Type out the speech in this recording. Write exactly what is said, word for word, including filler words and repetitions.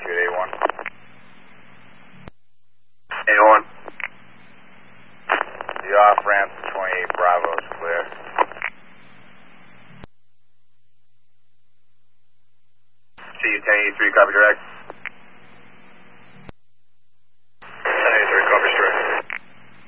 shoot A one. A one. The off ramp to twenty-eight Bravo is clear. C ten eighty-three, copy direct.